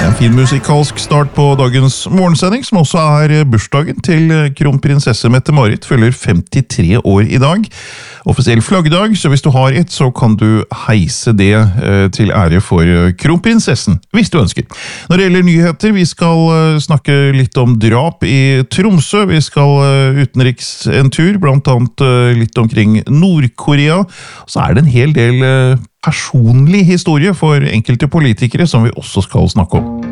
En fin musikalsk start på dagens morgensending, som også bursdagen til kronprinsesse Mette-Marit, fyller 53 år i dag. Offisiell flaggdag, så hvis du har et, så kan du heise det til ære for kronprinsessen, hvis du ønsker. Når det gjelder nyheter, vi skal snakke litt om drap i Tromsø, vi skal utenriks en tur, blant annet litt omkring Nord-Korea, så det en hel del personlig historie for enkelte politikere som vi også skal snakke om.